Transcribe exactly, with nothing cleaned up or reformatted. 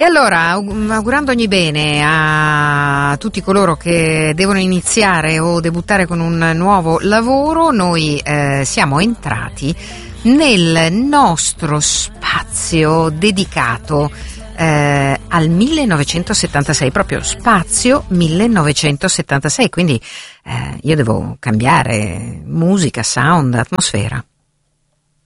E allora, augurando ogni bene a tutti coloro che devono iniziare o debuttare con un nuovo lavoro, noi eh, siamo entrati nel nostro spazio dedicato eh, al millenovecentosettantasei, proprio spazio millenovecentosettantasei, quindi eh, io devo cambiare musica, sound, atmosfera.